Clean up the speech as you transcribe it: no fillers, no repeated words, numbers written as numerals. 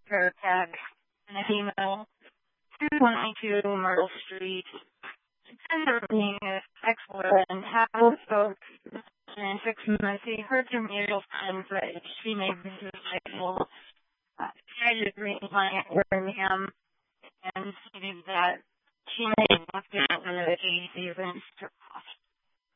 pair of tags and a female, 222 Myrtle Street. Tender being an ex-boyfriend, Hal spoke in 6 months. He heard from mutual friends that she may be suicidal. Tried to agree to client Birmingham and stated that she may have left out one of the KDC events to